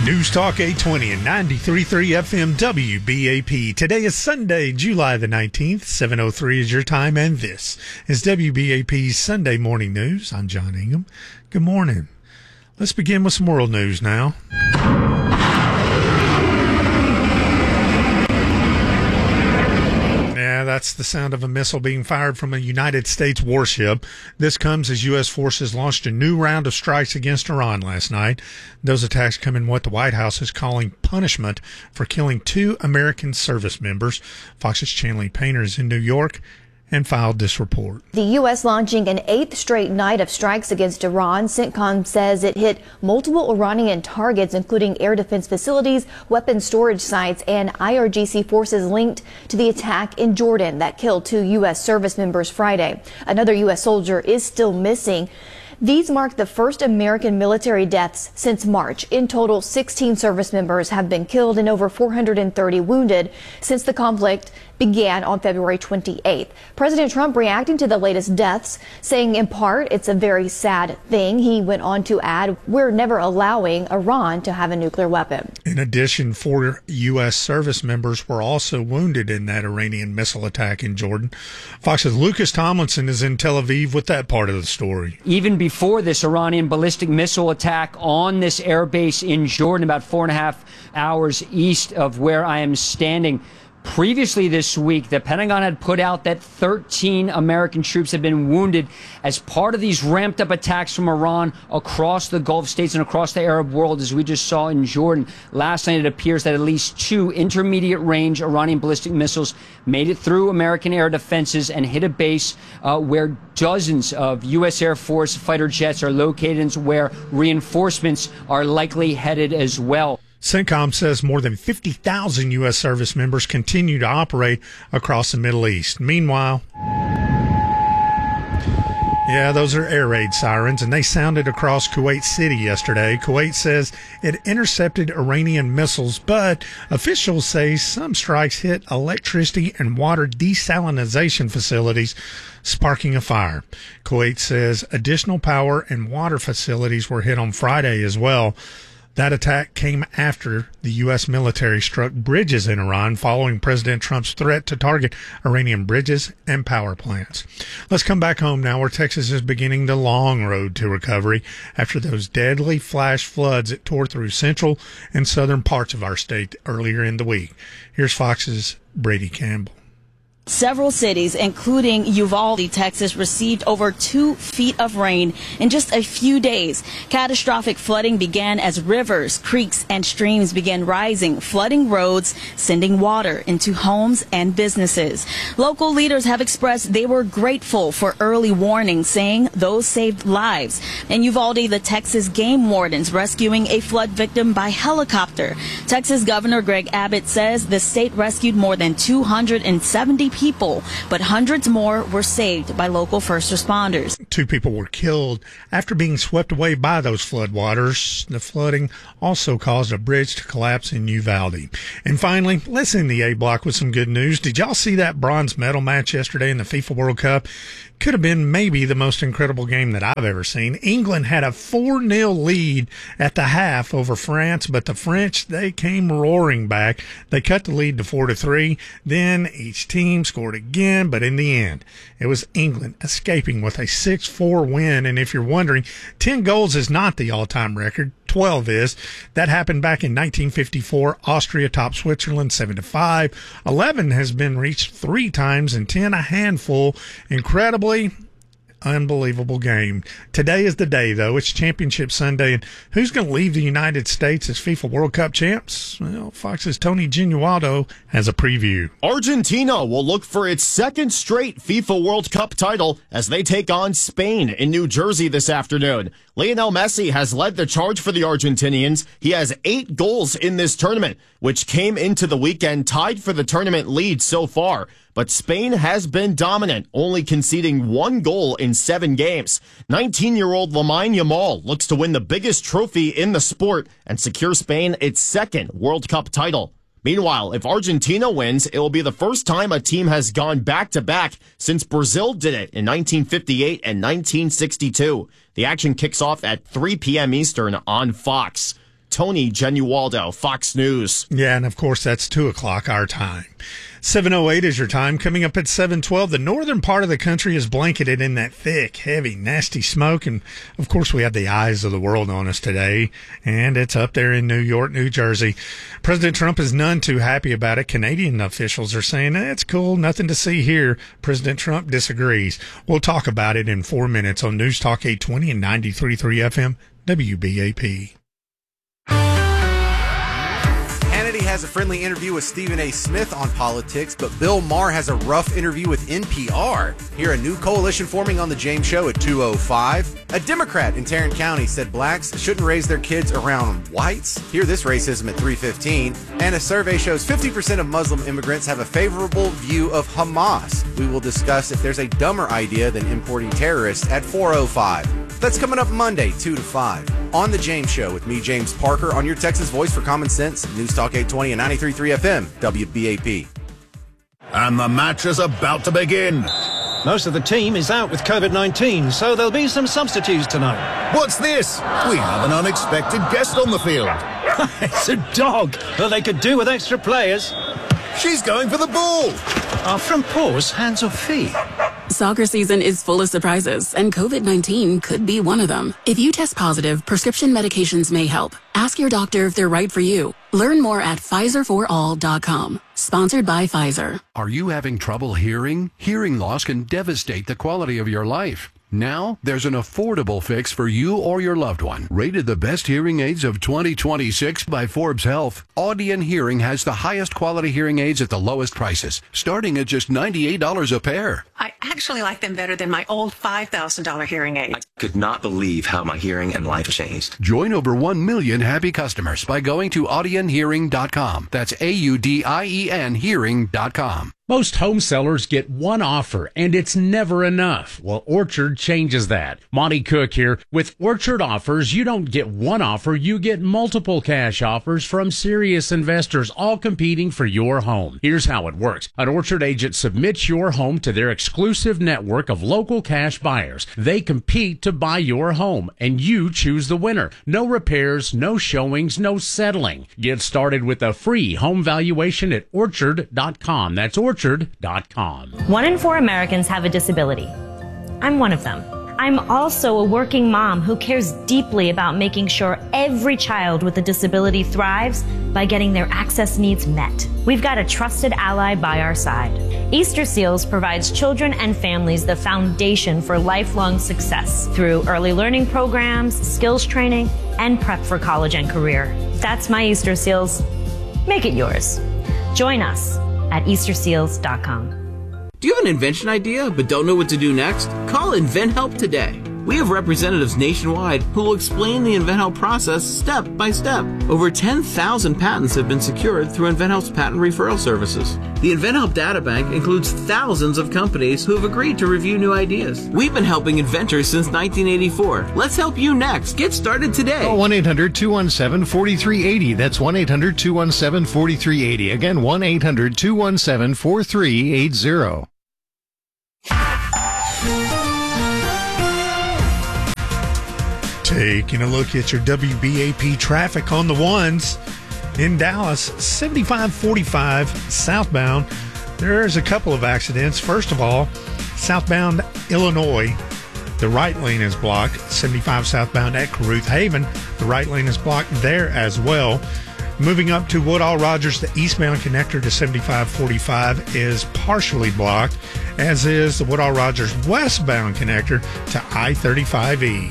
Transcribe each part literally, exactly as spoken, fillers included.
News Talk eight twenty and ninety-three point three F M W B A P. Today is Sunday, July the nineteenth. seven oh three is your time, and this is W B A P's Sunday Morning News. I'm John Ingham. Good morning. Let's begin with some world news now. Yeah, that's the sound of a missile being fired from a United States warship. This comes as U S forces launched a new round of strikes against Iran last night. Those attacks come in what the White House is calling punishment for killing two American service members. Fox's Chanley Painter is in New York and filed this report. The U S launching an eighth straight night of strikes against Iran. CENTCOM says it hit multiple Iranian targets, including air defense facilities, weapons storage sites, and I R G C forces linked to the attack in Jordan that killed two U S service members Friday. Another U S soldier is still missing. These mark the first American military deaths since March. In total, sixteen service members have been killed and over four hundred thirty wounded since the conflict began on February twenty-eighth. President Trump reacting to the latest deaths, saying in part it's a very sad thing. He went on to add, we're never allowing Iran to have a nuclear weapon. In addition, four U S service members were also wounded in that Iranian missile attack in Jordan. Fox's Lucas Tomlinson is in Tel Aviv with that part of the story. Even before this Iranian ballistic missile attack on this air base in Jordan, about four and a half hours east of where I am standing, previously this week, the Pentagon had put out that thirteen American troops had been wounded as part of these ramped up attacks from Iran across the Gulf states and across the Arab world, as we just saw in Jordan. Last night, it appears that at least two intermediate range Iranian ballistic missiles made it through American air defenses and hit a base uh, where dozens of U S Air Force fighter jets are located and where reinforcements are likely headed as well. CENTCOM says more than fifty thousand U S service members continue to operate across the Middle East. Meanwhile, yeah, those are air raid sirens, and they sounded across Kuwait City yesterday. Kuwait says it intercepted Iranian missiles, but officials say some strikes hit electricity and water desalination facilities, sparking a fire. Kuwait says additional power and water facilities were hit on Friday as well. That attack came after the U S military struck bridges in Iran following President Trump's threat to target Iranian bridges and power plants. Let's come back home now, where Texas is beginning the long road to recovery after those deadly flash floods that tore through central and southern parts of our state earlier in the week. Here's Fox's Brady Campbell. Several cities, including Uvalde, Texas, received over two feet of rain in just a few days. Catastrophic flooding began as rivers, creeks, and streams began rising, flooding roads, sending water into homes and businesses. Local leaders have expressed they were grateful for early warning, saying those saved lives. In Uvalde, the Texas game wardens rescuing a flood victim by helicopter. Texas Governor Greg Abbott says the state rescued more than two hundred seventy people, but hundreds more were saved by local first responders. Two people were killed after being swept away by those floodwaters. The flooding also caused a bridge to collapse in Uvalde. And finally, let's end the A block with some good news. Did y'all see that bronze medal match yesterday in the FIFA World Cup? Could have been maybe the most incredible game that I've ever seen. England had a four nil lead at the half over France, but the French, they came roaring back. They cut the lead to four to three. Then each team scored again, but in the end, it was England escaping with a six four win. And if you're wondering, ten goals is not the all-time record. twelve is. That happened back in nineteen fifty-four. Austria topped Switzerland seven to five. eleven has been reached three times and ten a handful. Incredibly unbelievable game. Today is the day, though. It's Championship Sunday, and who's going to leave the United States as FIFA World Cup champs? Well, Fox's Tony Genualdo has a preview. Argentina will look for its second straight FIFA World Cup title as they take on Spain in New Jersey this afternoon. Lionel Messi has led the charge for the Argentinians. He has eight goals in this tournament, which came into the weekend tied for the tournament lead so far. But Spain has been dominant, only conceding one goal in seven games. nineteen-year-old Lamine Yamal looks to win the biggest trophy in the sport and secure Spain its second World Cup title. Meanwhile, if Argentina wins, it will be the first time a team has gone back-to-back since Brazil did it in nineteen fifty-eight and nineteen sixty-two. The action kicks off at three p.m. Eastern on Fox. Tony Genualdo, Fox News. Yeah, and of course, that's two o'clock our time. seven oh eight is your time. Coming up at seven twelve, the northern part of the country is blanketed in that thick, heavy, nasty smoke. And, of course, we have the eyes of the world on us today. And it's up there in New York, New Jersey. President Trump is none too happy about it. Canadian officials are saying, eh, it's cool, nothing to see here. President Trump disagrees. We'll talk about it in four minutes on News Talk eight twenty and ninety-three point three F M W B A P. Hannity has a friendly interview with Stephen A. Smith on politics, but Bill Maher has a rough interview with N P R. Hear a new coalition forming on The James Show at two oh five. A Democrat in Tarrant County said blacks shouldn't raise their kids around whites. Hear this racism at three fifteen. And a survey shows fifty percent of Muslim immigrants have a favorable view of Hamas. We will discuss if there's a dumber idea than importing terrorists at four oh five. That's coming up Monday, two to five, on The James Show with me, James Parker, on your Texas voice for common sense, News Talk eight twenty and ninety-three point three F M, W B A P. And the match is about to begin. Most of the team is out with COVID nineteen, so there'll be some substitutes tonight. What's this? We have an unexpected guest on the field. It's a dog. Well, they could do with extra players. She's going for the ball. Are from paws, hands or feet? Soccer season is full of surprises, and COVID nineteen could be one of them. If you test positive, prescription medications may help. Ask your doctor if they're right for you. Learn more at Pfizer for all dot com. Sponsored by Pfizer. Are you having trouble hearing? Hearing loss can devastate the quality of your life. Now, there's an affordable fix for you or your loved one. Rated the best hearing aids of twenty twenty-six by Forbes Health, Audion Hearing has the highest quality hearing aids at the lowest prices, starting at just ninety-eight dollars a pair. I actually like them better than my old five thousand dollars hearing aid. I could not believe how my hearing and life changed. Join over one million happy customers by going to audion hearing dot com. That's A U D I E N hearing dot com. Most home sellers get one offer, and it's never enough. Well, Orchard changes that. Monty Cook here. With Orchard offers, you don't get one offer, you get multiple cash offers from serious investors, all competing for your home. Here's how it works. An Orchard agent submits your home to their exclusive network of local cash buyers. They compete to buy your home, and you choose the winner. No repairs, no showings, no settling. Get started with a free home valuation at orchard dot com. That's orchard dot com. One in four Americans have a disability. I'm one of them. I'm also a working mom who cares deeply about making sure every child with a disability thrives by getting their access needs met. We've got a trusted ally by our side. Easter Seals provides children and families the foundation for lifelong success through early learning programs, skills training, and prep for college and career. That's my Easter Seals. Make it yours. Join us at easter seals dot com. Do you have an invention idea but don't know what to do next? Call InventHelp today. We have representatives nationwide who will explain the InventHelp process step by step. Over ten thousand patents have been secured through InventHelp's patent referral services. The InventHelp data bank includes thousands of companies who have agreed to review new ideas. We've been helping inventors since nineteen eighty-four. Let's help you next. Get started today. Call one eight hundred two one seven four three eight zero. That's one eight hundred two one seven four three eight zero. Again, one eight hundred two one seven four three eight zero. Taking a look at your W B A P traffic on the ones in Dallas, seventy-five forty-five southbound. There's a couple of accidents. First of all, southbound Illinois, the right lane is blocked. seventy-five southbound at Caruth Haven, the right lane is blocked there as well. Moving up to Woodall Rogers, the eastbound connector to seventy-five forty-five is partially blocked, as is the Woodall Rogers westbound connector to I thirty-five E.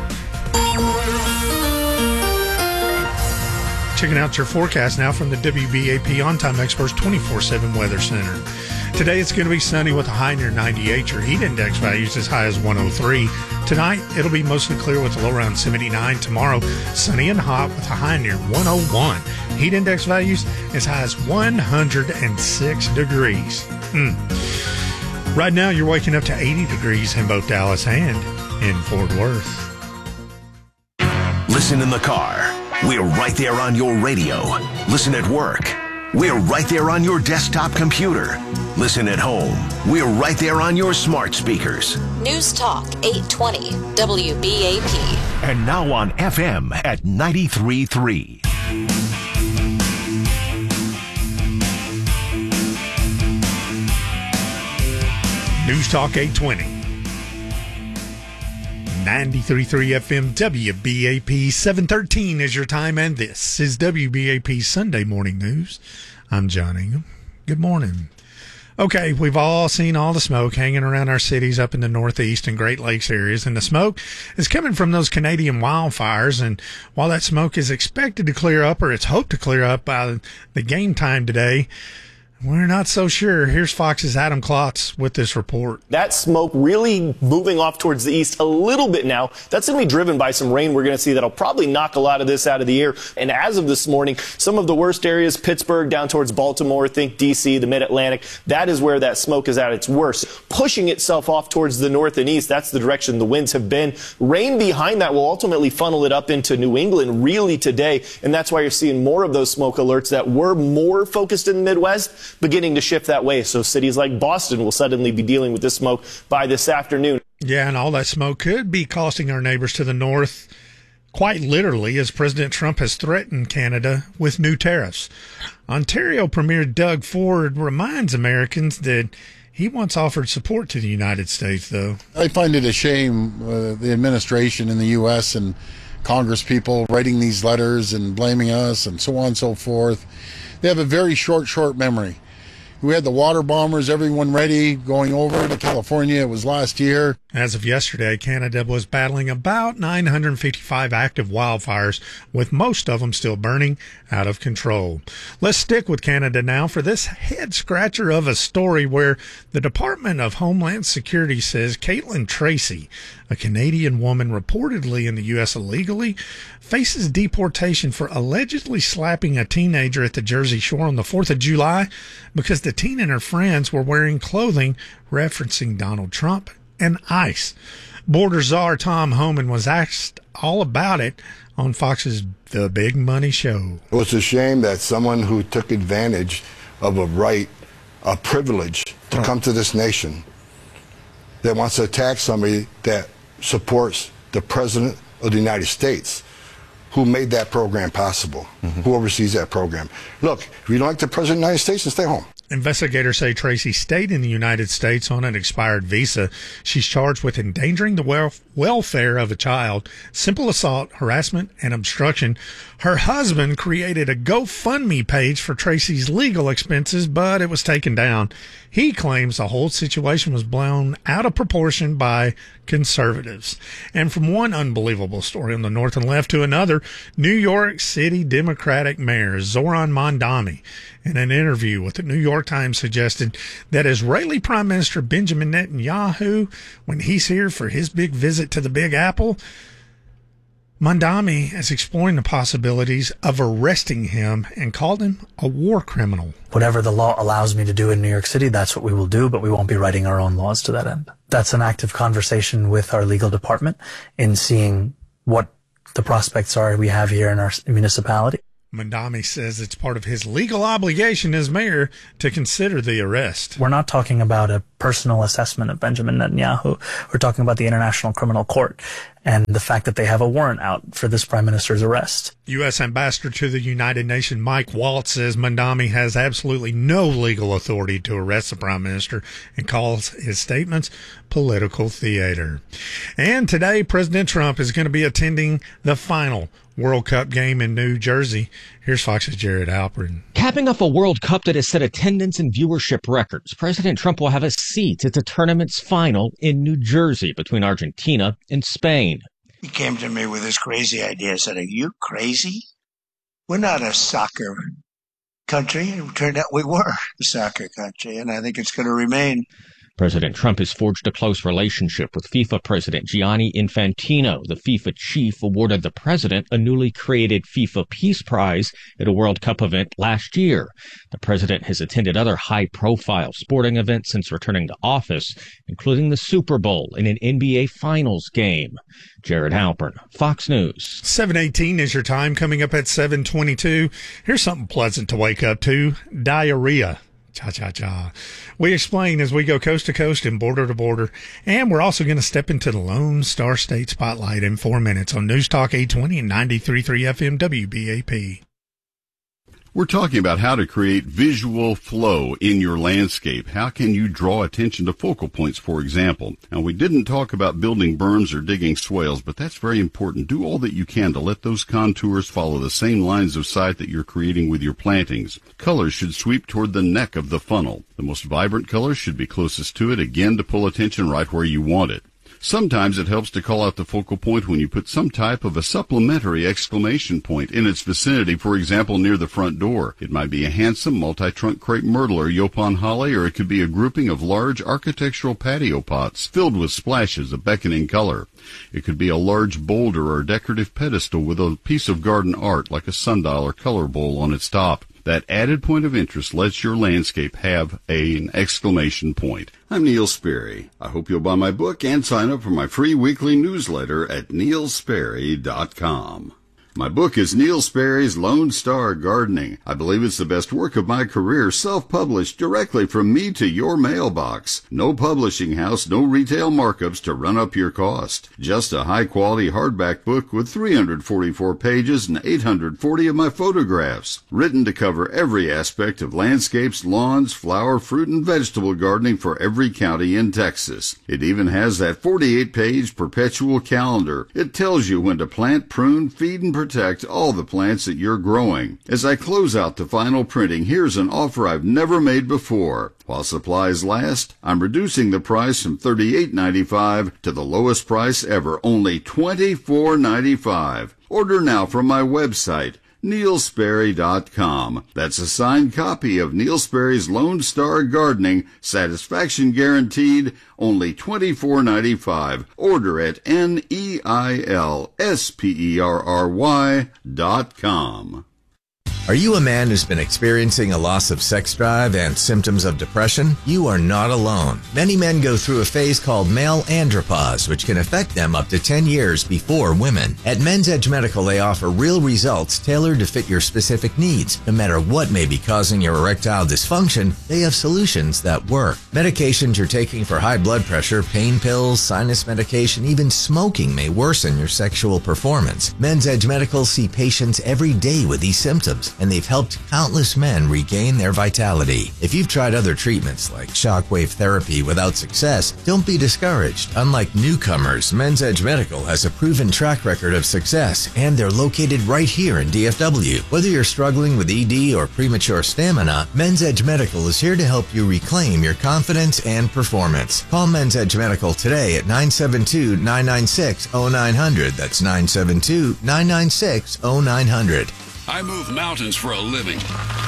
Checking out your forecast now from the W B A P On Time Experts twenty-four seven Weather Center. Today it's going to be sunny with a high near ninety-eight. Your heat index values as high as one oh three. Tonight it'll be mostly clear with a low around seventy-nine. Tomorrow sunny and hot with a high near one oh one. Heat index values as high as one hundred six degrees. Mm. Right now you're waking up to eighty degrees in both Dallas and in Fort Worth. Listen in the car. We're right there on your radio. Listen at work. We're right there on your desktop computer. Listen at home. We're right there on your smart speakers. News Talk eight twenty W B A P. And now on F M at ninety-three point three. News Talk eight twenty. ninety-three point three F M W B A P. seven thirteen is your time, and this is W B A P Sunday Morning News. I'm John Ingham. Good morning. Okay, we've all seen all the smoke hanging around our cities up in the Northeast and Great Lakes areas, and the smoke is coming from those Canadian wildfires. And while that smoke is expected to clear up, or it's hoped to clear up by the game time today, we're not so sure. Here's Fox's Adam Klotz with this report. That smoke really moving off towards the east a little bit now. That's going to be driven by some rain we're going to see that'll probably knock a lot of this out of the air. And as of this morning, some of the worst areas, Pittsburgh down towards Baltimore, think D C, the Mid-Atlantic, that is where that smoke is at its worst. Pushing itself off towards the north and east, that's the direction the winds have been. Rain behind that will ultimately funnel it up into New England really today. And that's why you're seeing more of those smoke alerts that were more focused in the Midwest beginning to shift that way. So cities like Boston will suddenly be dealing with this smoke by this afternoon. Yeah, and all that smoke could be costing our neighbors to the north quite literally, as President Trump has threatened Canada with new tariffs. Ontario Premier Doug Ford reminds Americans that he once offered support to the United States, though. I find it a shame uh, the administration in the U S and Congress people writing these letters and blaming us and so on and so forth. They have a very short, short memory. We had the water bombers, everyone ready, going over to California. It was last year. As of yesterday, Canada was battling about nine hundred fifty-five active wildfires, with most of them still burning out of control. Let's stick with Canada now for this head-scratcher of a story where the Department of Homeland Security says Caitlin Tracy, a Canadian woman reportedly in the U S illegally, faces deportation for allegedly slapping a teenager at the Jersey Shore on the fourth of July because the teen and her friends were wearing clothing referencing Donald Trump and ICE. Border czar Tom Homan was asked all about it on Fox's The Big Money Show. It was a shame that someone who took advantage of a right, a privilege to come to this nation, that wants to attack somebody that supports the President of the United States, who made that program possible, mm-hmm. who oversees that program. Look, if you don't like the President of the United States, then stay home. Investigators say Tracy stayed in the United States on an expired visa. She's charged with endangering the wel- welfare of a child, simple assault, harassment, and obstruction. Her husband created a GoFundMe page for Tracy's legal expenses, but it was taken down. He claims the whole situation was blown out of proportion by conservatives. And from one unbelievable story on the north and left to another, New York City Democratic Mayor Zoran Mondani, in an interview with the New York Times, suggested that Israeli Prime Minister Benjamin Netanyahu, when he's here for his big visit to the Big Apple, Mondani is exploring the possibilities of arresting him and called him a war criminal. Whatever the law allows me to do in New York City, that's what we will do, but we won't be writing our own laws to that end. That's an active conversation with our legal department in seeing what the prospects are we have here in our municipality. Mondani says it's part of his legal obligation as mayor to consider the arrest. We're not talking about a personal assessment of Benjamin Netanyahu. We're talking about the International Criminal Court and the fact that they have a warrant out for this prime minister's arrest. U S Ambassador to the United Nations Mike Waltz says Mondani has absolutely no legal authority to arrest the prime minister and calls his statements political theater. And today, President Trump is going to be attending the final World Cup game in New Jersey. Here's Fox's Jared Halpern. Capping off a World Cup that has set attendance and viewership records, President Trump will have a seat at the tournament's final in New Jersey between Argentina and Spain. He came to me with this crazy idea. I said, are you crazy? We're not a soccer country. It turned out we were a soccer country, and I think it's going to remain. President Trump has forged a close relationship with FIFA President Gianni Infantino. The FIFA chief awarded the president a newly created FIFA Peace Prize at a World Cup event last year. The president has attended other high-profile sporting events since returning to office, including the Super Bowl and an N B A Finals game. Jared Halpern, Fox News. seven eighteen is your time. Coming up at seven twenty-two. Here's something pleasant to wake up to. Diarrhea. Cha-cha-cha. We explain as we go coast to coast and border to border. And we're also going to step into the Lone Star State Spotlight in four minutes on News Talk eight twenty and ninety-three point three F M W B A P. We're talking about how to create visual flow in your landscape. How can you draw attention to focal points, for example? Now, we didn't talk about building berms or digging swales, but that's very important. Do all that you can to let those contours follow the same lines of sight that you're creating with your plantings. Colors should sweep toward the neck of the funnel. The most vibrant colors should be closest to it, again, to pull attention right where you want it. Sometimes it helps to call out the focal point when you put some type of a supplementary exclamation point in its vicinity, for example, near the front door. It might be a handsome multi-trunk crepe myrtle or yopon holly, or it could be a grouping of large architectural patio pots filled with splashes of beckoning color. It could be a large boulder or decorative pedestal with a piece of garden art like a sundial or color bowl on its top. That added point of interest lets your landscape have a, an exclamation point. I'm Neil Sperry. I hope you'll buy my book and sign up for my free weekly newsletter at neil sperry dot com. My book is Neil Sperry's Lone Star Gardening. I believe it's the best work of my career, self-published directly from me to your mailbox. No publishing house, no retail markups to run up your cost. Just a high-quality hardback book with three hundred forty-four pages and eight hundred forty of my photographs. Written to cover every aspect of landscapes, lawns, flower, fruit, and vegetable gardening for every county in Texas. It even has that forty-eight page perpetual calendar. It tells you when to plant, prune, feed, and protect protect all the plants that you're growing. As I close out the final printing, here's an offer I've never made before. While supplies last, I'm reducing the price from thirty-eight ninety-five to the lowest price ever, only twenty-four ninety-five. Order now from my website, neil sperry dot com. That's a signed copy of Neil Sperry's Lone Star Gardening, satisfaction guaranteed, only twenty-four ninety-five. Order at N E I L S P E R R Y dot com. Are you a man who's been experiencing a loss of sex drive and symptoms of depression? You are not alone. Many men go through a phase called male andropause, which can affect them up to ten years before women. At Men's Edge Medical, they offer real results tailored to fit your specific needs. No matter what may be causing your erectile dysfunction, they have solutions that work. Medications you're taking for high blood pressure, pain pills, sinus medication, even smoking may worsen your sexual performance. Men's Edge Medical see patients every day with these symptoms, and they've helped countless men regain their vitality. If you've tried other treatments like shockwave therapy without success, don't be discouraged. Unlike newcomers, Men's Edge Medical has a proven track record of success, and they're located right here in D F W. Whether you're struggling with E D or premature stamina, Men's Edge Medical is here to help you reclaim your confidence and performance. Call Men's Edge Medical today at nine seven two, nine nine six, zero nine zero zero. That's nine seven two, nine nine six, zero nine zero zero. I move mountains for a living.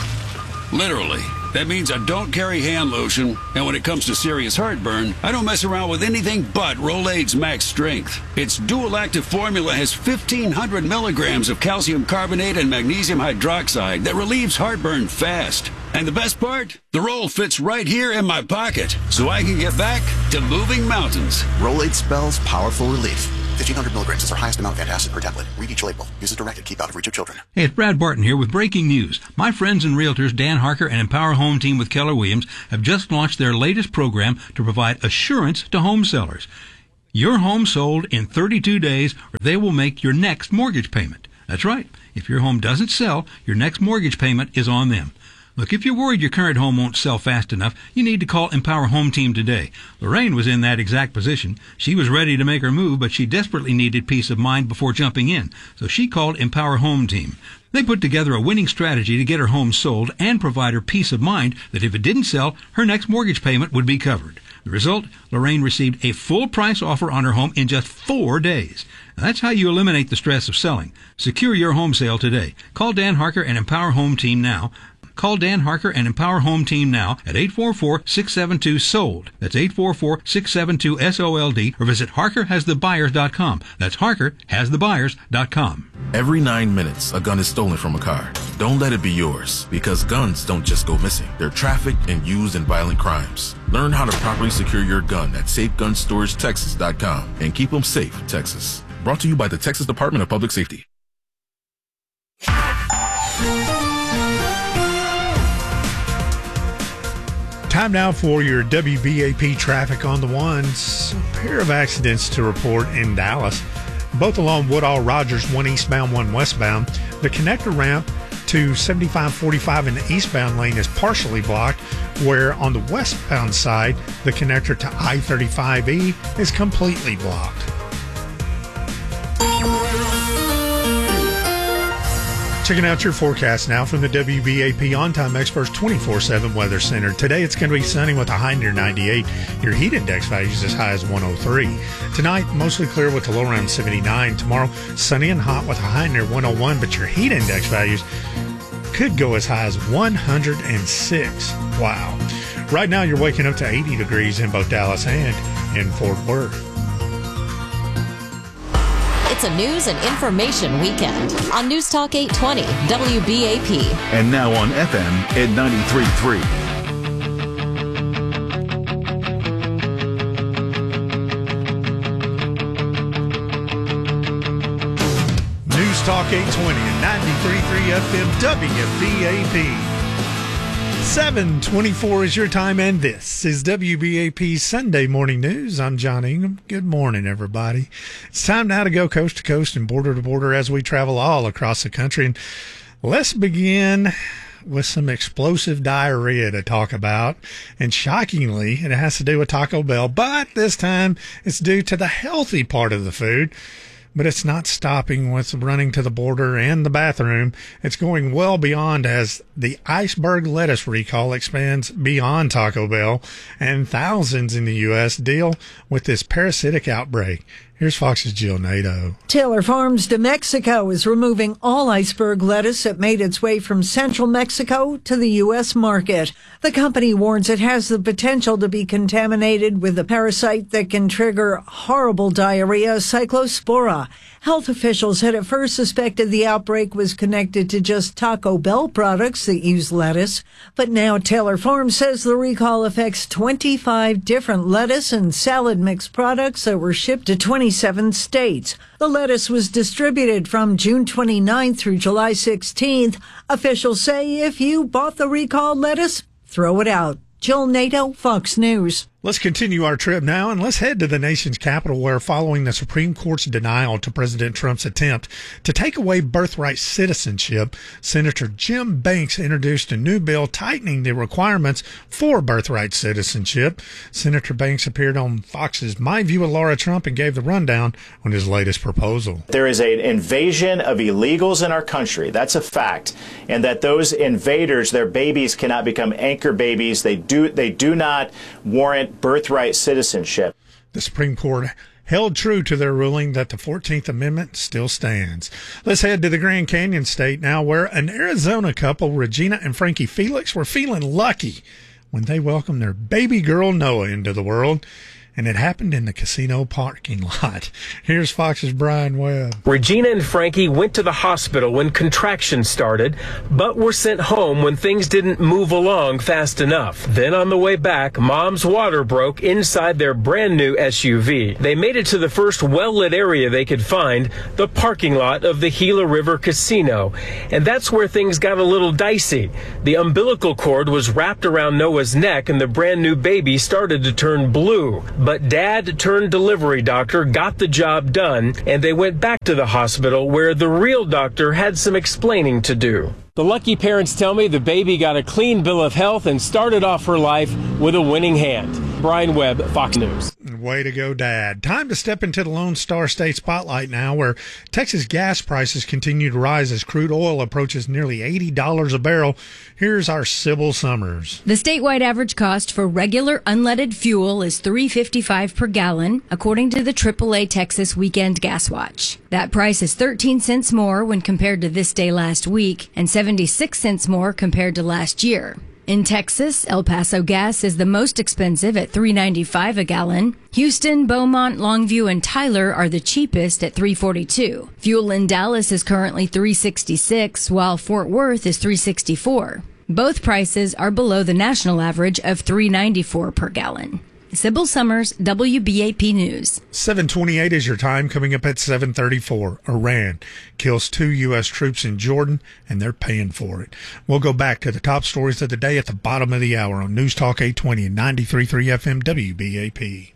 Literally. That means I don't carry hand lotion, and when it comes to serious heartburn, I don't mess around with anything but Rolaids Max Strength. Its dual-active formula has fifteen hundred milligrams of calcium carbonate and magnesium hydroxide that relieves heartburn fast. And the best part? The roll fits right here in my pocket, so I can get back to moving mountains. Rolaids spells powerful relief. fifteen hundred milligrams is our highest amount of antacid per tablet. Read each label. Use as directed. Keep out of reach of children. Hey, it's Brad Barton here with breaking news. My friends and realtors Dan Harker and Empower Home Team with Keller Williams have just launched their latest program to provide assurance to home sellers. Your home sold in thirty-two days, or they will make your next mortgage payment. That's right. If your home doesn't sell, your next mortgage payment is on them. Look, if you're worried your current home won't sell fast enough, you need to call Empower Home Team today. Lorraine was in that exact position. She was ready to make her move, but she desperately needed peace of mind before jumping in. So she called Empower Home Team. They put together a winning strategy to get her home sold and provide her peace of mind that if it didn't sell, her next mortgage payment would be covered. The result? Lorraine received a full price offer on her home in just four days. That's how you eliminate the stress of selling. Secure your home sale today. Call Dan Harker and Empower Home Team now. Call Dan Harker and Empower Home Team now at eight four four, six seven two, S O L D. That's eight four four, six seven two, S O L D, or visit harker has the buyers dot com. That's harker has the buyers dot com. Every nine minutes, a gun is stolen from a car. Don't let it be yours, because guns don't just go missing. They're trafficked and used in violent crimes. Learn how to properly secure your gun at safe gun storage texas dot com and keep them safe, Texas. Brought to you by the Texas Department of Public Safety. Time now for your W B A P traffic on the ones. A pair of accidents to report in Dallas, both along Woodall Rogers, one eastbound, one westbound. The connector ramp to seventy-five forty-five in the eastbound lane is partially blocked, where on the westbound side, the connector to I thirty-five E is completely blocked. Checking out your forecast now from the W B A P On-Time Experts twenty-four seven Weather Center. Today it's going to be sunny with a high near ninety-eight. Your heat index value is as high as one oh three. Tonight, mostly clear with a low around seventy-nine. Tomorrow, sunny and hot with a high near one oh one, but your heat index values could go as high as one hundred six. Wow. Right now, you're waking up to eighty degrees in both Dallas and in Fort Worth. It's a news and information weekend on News Talk eight twenty W B A P. And now on F M at ninety-three point three. News Talk eight twenty and ninety-three point three F M W B A P. seven twenty-four is your time, and this is W B A P Sunday Morning News. I'm John Ingham. Good morning, everybody. It's time now to go coast to coast and border to border as we travel all across the country. And let's begin with some explosive diarrhea to talk about. And shockingly, it has to do with Taco Bell, but this time it's due to the healthy part of the food. But it's not stopping with running to the border and the bathroom. It's going well beyond as the iceberg lettuce recall expands beyond Taco Bell, and thousands in the U S deal with this parasitic outbreak. Here's Fox's Jill Nato. Taylor Farms de Mexico is removing all iceberg lettuce that made its way from central Mexico to the U S market. The company warns it has the potential to be contaminated with a parasite that can trigger horrible diarrhea, Cyclospora. Health officials had at first suspected the outbreak was connected to just Taco Bell products that use lettuce, but now Taylor Farms says the recall affects twenty-five different lettuce and salad mix products that were shipped to twenty-seven states. The lettuce was distributed from June twenty-ninth through July sixteenth. Officials say if you bought the recalled lettuce, throw it out. Jill Nato, Fox News. Let's continue our trip now, and let's head to the nation's capital, where following the Supreme Court's denial to President Trump's attempt to take away birthright citizenship, Senator Jim Banks introduced a new bill tightening the requirements for birthright citizenship. Senator Banks appeared on Fox's My View of Laura Trump and gave the rundown on his latest proposal. There is an invasion of illegals in our country. That's a fact. And that those invaders, their babies cannot become anchor babies. They do, they do not warrant birthright citizenship. The Supreme Court held true to their ruling that the fourteenth Amendment still stands. Let's head to the Grand Canyon State now, where an Arizona couple, Regina and Frankie Felix, were feeling lucky when they welcomed their baby girl Noah into the world. And it happened in the casino parking lot. Here's Fox's Brian Webb. Regina and Frankie went to the hospital when contractions started, but were sent home when things didn't move along fast enough. Then on the way back, Mom's water broke inside their brand new S U V. They made it to the first well-lit area they could find, the parking lot of the Gila River Casino. And that's where things got a little dicey. The umbilical cord was wrapped around Noah's neck and the brand new baby started to turn blue. But Dad turned delivery doctor got the job done, and they went back to the hospital where the real doctor had some explaining to do. The lucky parents tell me the baby got a clean bill of health and started off her life with a winning hand. Brian Webb, Fox News. Way to go, Dad. Time to step into the Lone Star State spotlight now, where Texas gas prices continue to rise as crude oil approaches nearly eighty dollars a barrel. Here's our Sybil Summers. The statewide average cost for regular unleaded fuel is three dollars and fifty-five cents per gallon, according to the triple A Texas Weekend Gas Watch. That price is thirteen cents more when compared to this day last week, and seventy-six cents more compared to last year. In Texas, El Paso gas is the most expensive at three dollars and ninety-five cents a gallon. Houston, Beaumont, Longview, and Tyler are the cheapest at three dollars and forty-two cents. Fuel in Dallas is currently three dollars and sixty-six cents, while Fort Worth is three dollars and sixty-four cents. Both prices are below the national average of three dollars and ninety-four cents per gallon. Sybil Summers, W B A P News. seven twenty-eight is your time. Coming up at seven thirty-four. Iran kills two U S troops in Jordan, and they're paying for it. We'll go back to the top stories of the day at the bottom of the hour on News Talk eight twenty and ninety-three point three F M W B A P.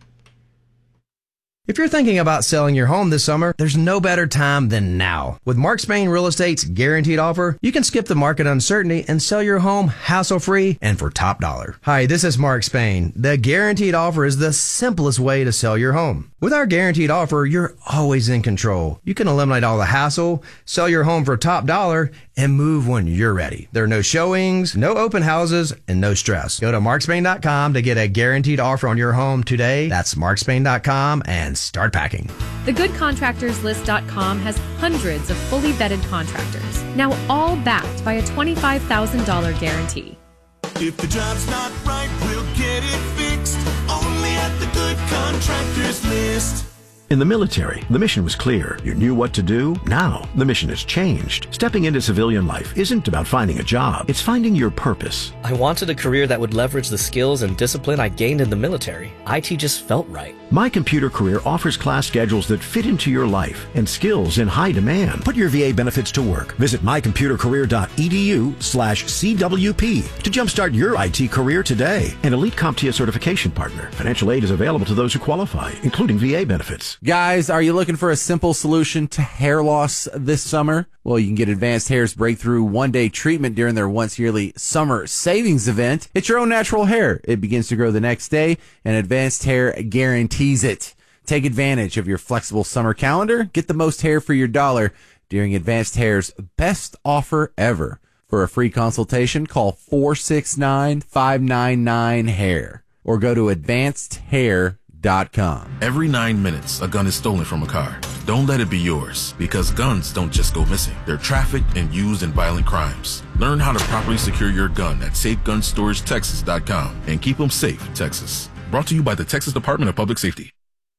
If you're thinking about selling your home this summer, there's no better time than now. With Mark Spain Real Estate's guaranteed offer, you can skip the market uncertainty and sell your home hassle-free and for top dollar. Hi, this is Mark Spain. The guaranteed offer is the simplest way to sell your home. With our guaranteed offer, you're always in control. You can eliminate all the hassle, sell your home for top dollar, and move when you're ready. There are no showings, no open houses, and no stress. Go to mark spain dot com to get a guaranteed offer on your home today. That's mark spain dot com and start packing. The good contractors list dot com has hundreds of fully vetted contractors, now all backed by a twenty-five thousand dollars guarantee. If the job's not right, we'll get it fixed. Only at the Good Contractors List. In the military, the mission was clear. You knew what to do. Now, the mission has changed. Stepping into civilian life isn't about finding a job. It's finding your purpose. I wanted a career that would leverage the skills and discipline I gained in the military. I T just felt right. My Computer Career offers class schedules that fit into your life and skills in high demand. Put your V A benefits to work. Visit my computer career dot e d u slash C W P to jumpstart your I T career today. An Elite CompTIA certification partner. Financial aid is available to those who qualify, including V A benefits. Guys, are you looking for a simple solution to hair loss this summer? Well, you can get Advanced Hair's breakthrough one-day treatment during their once-yearly summer savings event. It's your own natural hair. It begins to grow the next day, and Advanced Hair guarantees it. Take advantage of your flexible summer calendar. Get the most hair for your dollar during Advanced Hair's best offer ever. For a free consultation, call four six nine, five nine nine, hair or go to advanced hair dot com. Every nine minutes, a gun is stolen from a car. Don't let it be yours, because guns don't just go missing. They're trafficked and used in violent crimes. Learn how to properly secure your gun at safe gun storage texas dot com and keep them safe, Texas. Brought to you by the Texas Department of Public Safety.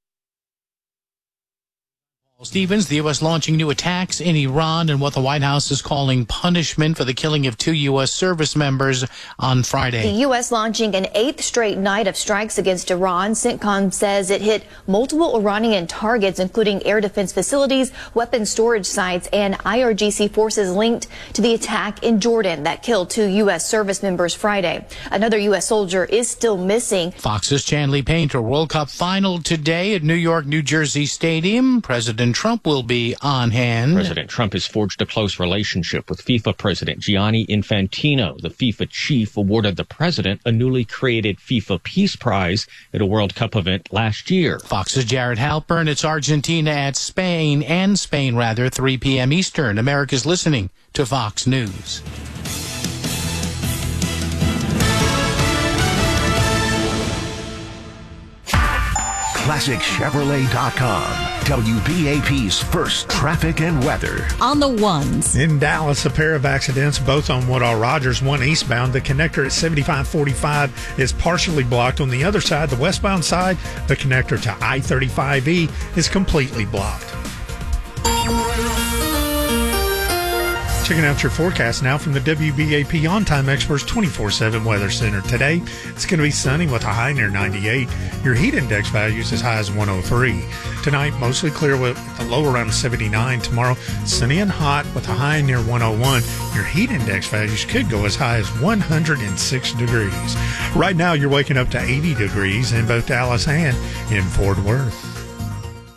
Stevens, the U S launching new attacks in Iran and what the White House is calling punishment for the killing of two U S service members on Friday. The U S launching an eighth straight night of strikes against Iran. CENTCOM says it hit multiple Iranian targets, including air defense facilities, weapons storage sites, and I R G C forces linked to the attack in Jordan that killed two U S service members Friday. Another U S soldier is still missing. Fox's Chanley Painter World Cup final today at New York, New Jersey Stadium. President Trump will be on hand. President Trump has forged a close relationship with FIFA President Gianni Infantino. The FIFA chief awarded the president a newly created FIFA Peace Prize at a World Cup event last year. Fox's Jared Halpern. It's Argentina at Spain, and Spain rather, three p.m. Eastern. America's listening to Fox News. classic chevrolet dot com. W B A P's first traffic and weather. On the ones. In Dallas, a pair of accidents, both on Woodall Rogers, one eastbound. The connector at seventy-five forty-five is partially blocked. On the other side, the westbound side, the connector to I thirty-five E is completely blocked. Checking out your forecast now from the W B A P On-Time Experts twenty-four seven Weather Center. Today, it's going to be sunny with a high near ninety-eight. Your heat index values as high as one oh three. Tonight, mostly clear with a low around seventy-nine. Tomorrow, sunny and hot with a high near one oh one. Your heat index values could go as high as one hundred six degrees. Right now, you're waking up to eighty degrees in both Dallas and in Fort Worth.